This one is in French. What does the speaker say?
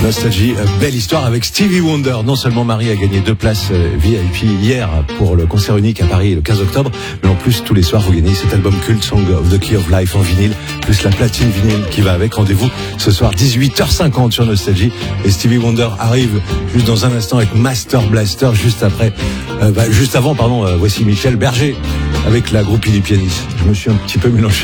Nostalgie, belle histoire avec Stevie Wonder. Non seulement Marie a gagné 2 places VIP hier pour le concert unique à Paris le 15 octobre, mais en plus tous les soirs vous gagnez cet album culte Song of the Key of Life en vinyle, plus la platine vinyle qui va avec. Rendez-vous ce soir 18h50 sur Nostalgie. Et Stevie Wonder arrive juste dans un instant avec Master Blaster, juste avant, voici Michel Berger avec la groupie du pianiste. Je me suis un petit peu mélangé.